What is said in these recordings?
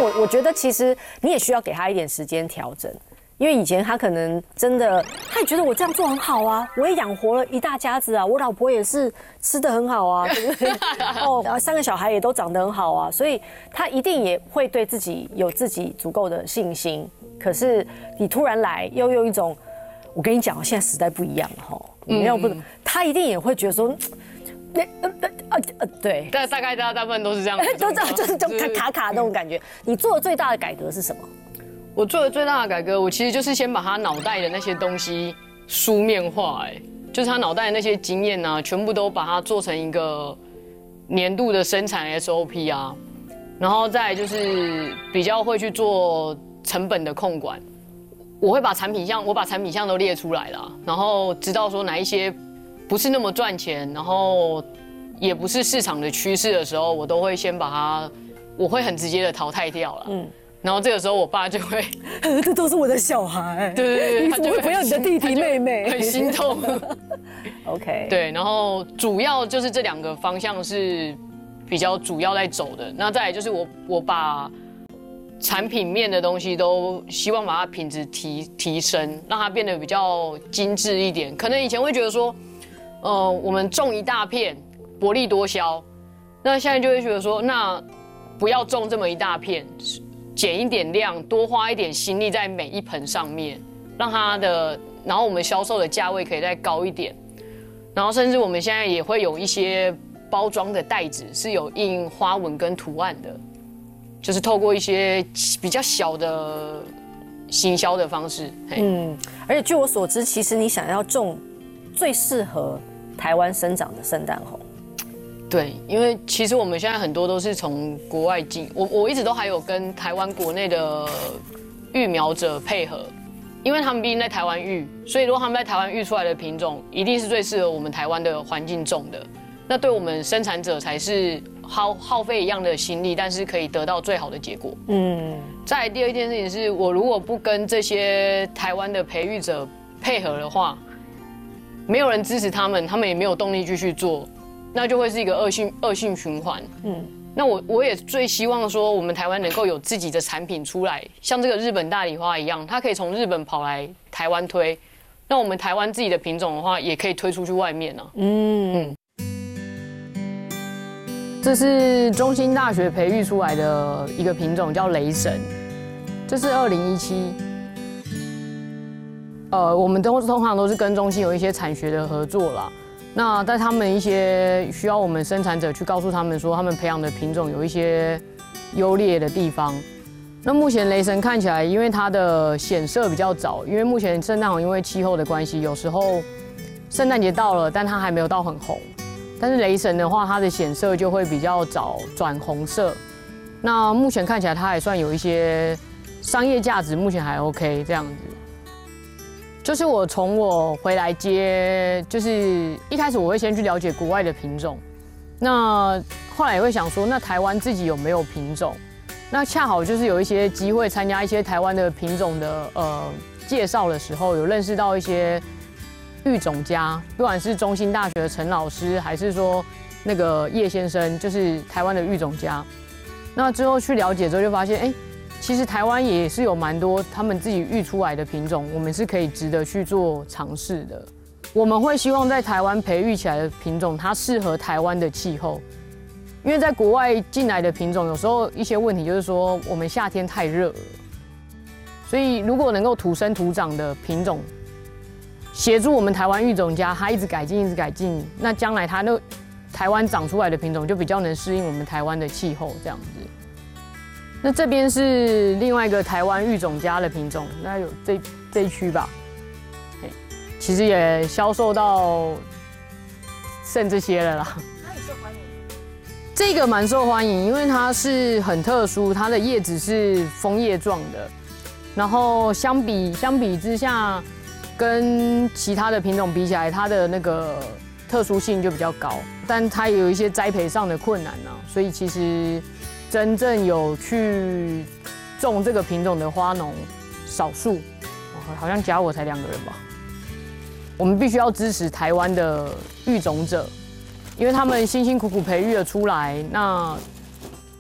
我觉得其实你也需要给他一点时间调整。因为以前他可能真的，他也觉得我这样做很好啊，我也养活了一大家子啊，我老婆也是吃得很好啊，对不对？哦，然后3个小孩也都长得很好啊，所以他一定也会对自己有自己足够的信心。可是你突然来，又用一种，我跟你讲，现在时代不一样了哈，你要不，他一定也会觉得说。对， 大概大部分都是这样， 都这样，就是卡那种感觉。你做的最大的改革是什么？ 我做的最大的改革，我其实就是先把他脑袋的那些东西书面化，就是他脑袋的那些经验啊，全部都把它做成一个年度的生产 SOP 啊，然后再来就是比较会去做成本的控管，我会把产品项都列出来了，然后知道说哪一些不是那么赚钱，然后也不是市场的趋势的时候，我都会先把它，我会很直接的淘汰掉了。然后这个时候我爸就会， 这都是我的小孩， 对， 你怎么会不要你的弟弟妹妹？ 很心痛。 OK， 对，然后主要就是这2个方向是比较主要在走的。那再来就是我把产品面的东西都希望把它品质提升，让它变得比较精致一点。可能以前会觉得说，我们种一大片，薄利多销。那现在就会觉得说，那不要种这么一大片。减一点量，多花一点心力在每一盆上面，让它的，然后我们销售的价位可以再高一点，然后甚至我们现在也会有一些包装的袋子是有印花纹跟图案的，就是透过一些比较小的行销的方式。 而且据我所知，其实你想要种最适合台湾生长的圣诞红。 对，因为其实我们现在很多都是从国外进，我一直都还有跟台湾国内的育苗者配合，因为他们毕竟在台湾育，所以如果他们在台湾育出来的品种，一定是最适合我们台湾的环境种的。那对我们生产者才是耗费一样的心力，但是可以得到最好的结果。再来第二件事情是，我如果不跟这些台湾的培育者配合的话，没有人支持他们，他们也没有动力继续做。那就会是一个恶性循环。那我也最希望说，我们台湾能够有自己的产品出来，像这个日本大礼花一样，它可以从日本跑来台湾推。那我们台湾自己的品种的话，也可以推出去外面啊。这是中兴大学培育出来的一个品种，叫雷神。这是2017。我们通常都是跟中兴有一些产学的合作啦。那在他们一些需要我们生产者去告诉他们说，他们培养的品种有一些优劣的地方。那目前雷神看起来，因为它的显色比较早，因为目前圣诞红因为气候的关系，有时候圣诞节到了，但它还没有到很红。但是雷神的话，它的显色就会比较早转红色。那目前看起来它还算有一些商业价值，目前还 OK 这样子。就是我回来接，就是一开始我会先去了解国外的品种，那后来也会想说，那台湾自己有没有品种？那恰好就是有一些机会参加一些台湾的品种的介绍的时候，有认识到一些育种家，不管是中兴大学的陈老师，还是说那个叶先生，就是台湾的育种家。那之后去了解之后，就发现，其实台湾也是有蛮多他们自己育出来的品种，我们是可以值得去做尝试的。我们会希望在台湾培育起来的品种，它适合台湾的气候。因为在国外进来的品种，有时候一些问题就是说，我们夏天太热了，所以如果能够土生土长的品种，协助我们台湾育种家，它一直改进，那将来它那台湾长出来的品种就比较能适应我们台湾的气候这样子。那这边是另外一个台湾育种家的品种，那有这一区吧，其实也销售到剩这些了啦。 哪里受欢迎？ 这个蛮受欢迎，因为它是很特殊，它的叶子是枫叶状的，然后相比之下，跟其他的品种比起来，它的那个特殊性就比较高，但它也有一些栽培上的困难啊，所以其实真正有去种这个品种的花农少数，好像加我才2个人吧。我们必须要支持台湾的育种者，因为他们辛辛苦苦培育了出来，那因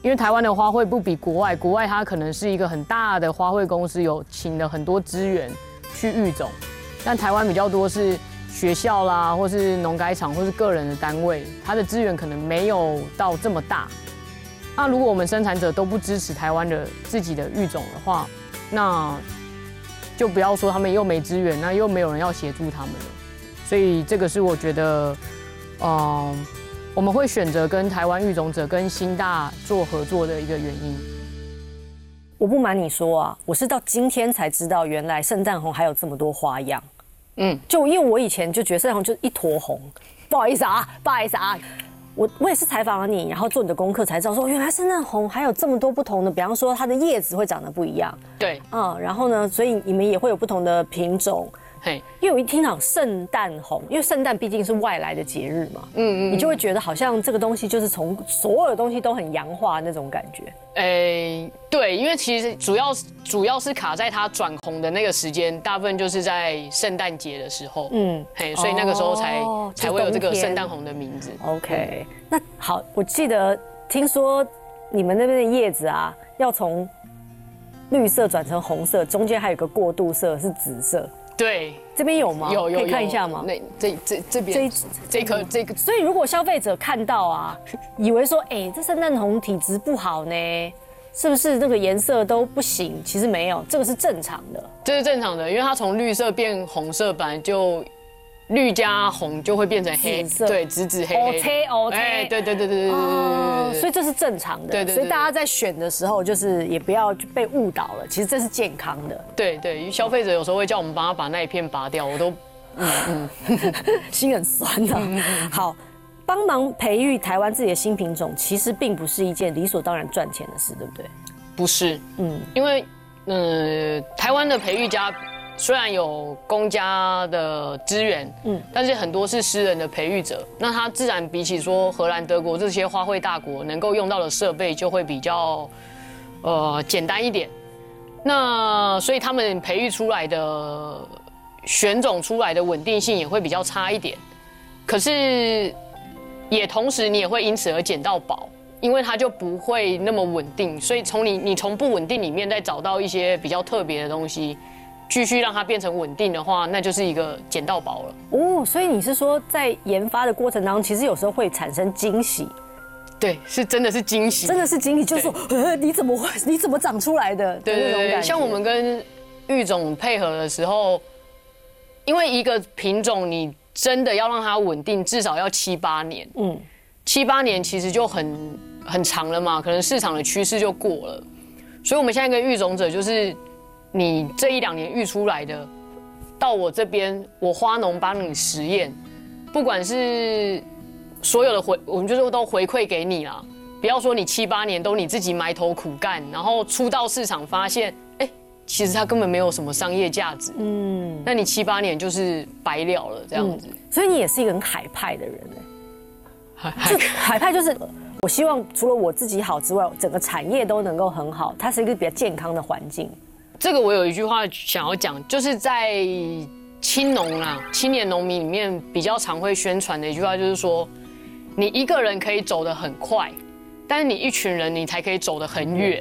因为台湾的花卉不比国外，国外它可能是一个很大的花卉公司，有请了很多资源去育种，但台湾比较多是学校啦，或是农改场，或是个人的单位，它的资源可能没有到这么大。那如果我们生产者都不支持台湾的自己的育种的话，那就不要说他们又没资源，那又没有人要协助他们了。所以这个是我觉得，我们会选择跟台湾育种者跟新大做合作的一个原因。 我不瞒你说啊，我是到今天才知道，原来圣诞红还有这么多花样。就因为我以前就觉得圣诞红就是一坨红，不好意思啊。我也是采访了你，然后做你的功课才知道说，原来圣诞红还有这么多不同的，比方说它的叶子会长得不一样。 对， 然后呢，所以你们也会有不同的品种。因为我一听到圣诞红，因为圣诞毕竟是外来的节日嘛，你就会觉得好像这个东西就是从所有的东西都很洋化那种感觉。 对，因为其实主要是卡在它转红的那个时间，大部分就是在圣诞节的时候，所以那个时候才会有这个圣诞红的名字。 OK， 那好，我记得听说你们那边的叶子啊，要从绿色转成红色，中间还有个过渡色是紫色。 对， 这边有吗？ 有， 可以看一下吗？ 这边这个， 所以如果消费者看到啊，以为说，这圣诞红体质不好呢，是不是那个颜色都不行？其实没有，这个是正常的。 这是正常的，因为它从绿色变红色，本来就绿加红就会变成黑色，对，紫黑。对， 所以这是正常的。对，所以大家在选的时候，就是也不要被误导了。其实这是健康的。 对，消费者有时候会叫我们帮他把那一片拔掉，我都心很酸的。好，帮忙培育台湾自己的新品种，其实并不是一件理所当然赚钱的事，对不对？ 不是，因为台湾的培育家虽然有公家的资源，但是很多是私人的培育者，那它自然比起说荷兰、德国这些花卉大国能够用到的设备就会比较简单一点。那所以他们培育出来的选种出来的稳定性也会比较差一点，可是也同时你也会因此而捡到宝，因为它就不会那么稳定，所以你从不稳定里面再找到一些比较特别的东西。继续让它变成稳定的话，那就是一个捡到宝了。 所以你是说，在研发的过程当中，其实有时候会产生惊喜。 对，是真的是惊喜， 真的是惊喜，就是说，你怎么长出来的？ 对，像我们跟育种配合的时候，因为一个品种你真的要让它稳定，至少要7、8年。7、8年其实就很长了嘛，可能市场的趋势就过了。所以我们现在跟育种者就是。你这1、2年育出来的，到我这边，我花农帮你实验，不管是所有的我们就是都回馈给你啦。不要说你7、8年都你自己埋头苦干，然后出到市场发现，其实它根本没有什么商业价值。那你7、8年就是白了了这样子。 所以你也是一个很海派的人海派就是我希望除了我自己好之外，整个产业都能够很好，它是一个比较健康的环境。 这个我有一句话想要讲，就是在青年农民里面比较常会宣传的一句话，就是说，你一个人可以走得很快，但是你一群人你才可以走得很远。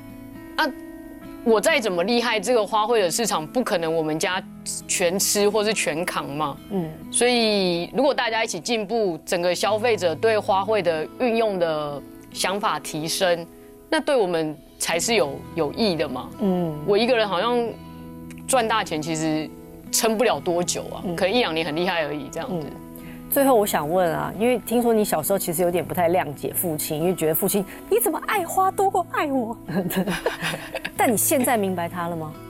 我再怎么厉害，这个花卉的市场不可能我们家全吃或是全扛嘛。所以如果大家一起进步，整个消费者对花卉的运用的想法提升，那对我们才是有益的嘛。我一个人好像赚大钱，其实撑不了多久啊，可能1、2年很厉害而已这样子。 最后我想问啊，因为听说你小时候其实有点不太谅解父亲，因为觉得父亲你怎么爱花多过爱我？但你现在明白他了吗？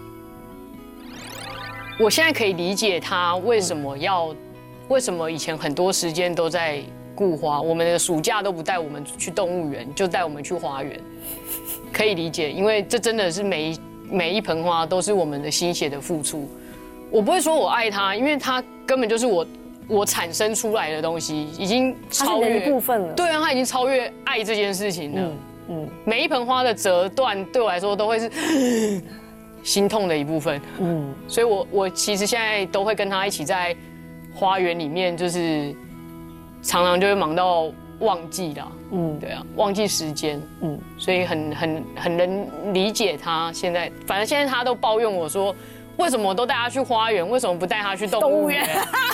我现在可以理解他为什么以前很多时间都在顾花，我们的暑假都不带我们去动物园，就带我们去花园。可以理解，因为这真的是每一盆花都是我们的心血的付出。我不会说我爱它，因为它根本就是我产生出来的东西，已经超越一部分了。 对啊，它已经超越爱这件事情了。每一盆花的折断对我来说都会是心痛的一部分。所以我其实现在都会跟他一起在花园里面，就是常常就会忙到忘记啦。 对啊，忘记时间，所以很能理解他现在，反正现在他都抱怨我说，为什么我都带他去花园，为什么不带他去动物园？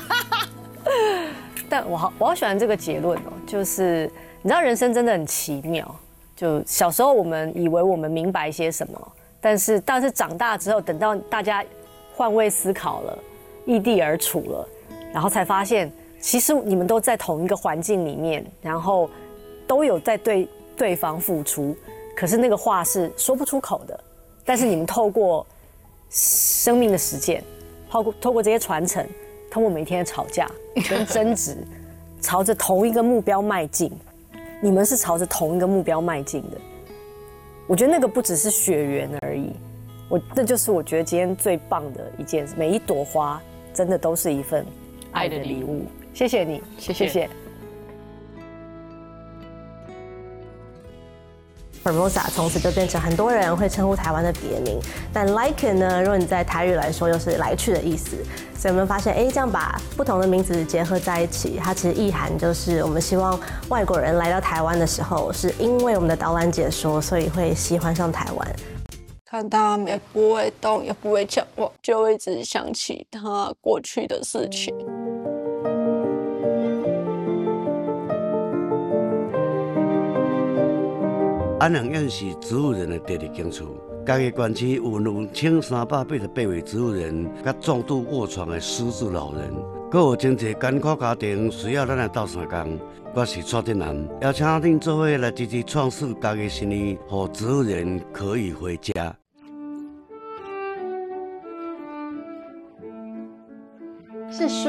但我好喜欢这个结论哦，就是你知道人生真的很奇妙，就小时候我们以为我们明白些什么，但是长大之后，等到大家换位思考了，异地而处了，然后才发现，其实你们都在同一个环境里面，然后都有在对对方付出，可是那个话是说不出口的，但是你们透过生命的实践，透过这些传承，通过每天的吵架跟争执，朝着同一个目标迈进。你们是朝着同一个目标迈进的。我觉得那个不只是血缘而已，那就是我觉得今天最棒的一件事。每一朵花真的都是一份爱的礼物。谢谢你，谢谢。 Formosa 从此就变成很多人会称呼台湾的别名，但 Lichen 呢，如果你在台语来说，又是来去的意思。所以我们发现，这样把不同的名字结合在一起，它其实意涵就是我们希望外国人来到台湾的时候，是因为我们的导览解说，所以会喜欢上台湾。 看他们也不会动，也不会讲话，就会一直想起他过去的事情。 安良院是植物人的第二间厝，家己园区有1388位植物人，甲重度卧床的失智老人，阁有真侪艰苦家庭需要咱来斗相共。我是蔡振南，邀请恁做伙来支持创世家己新年，让植物人可以回家。 是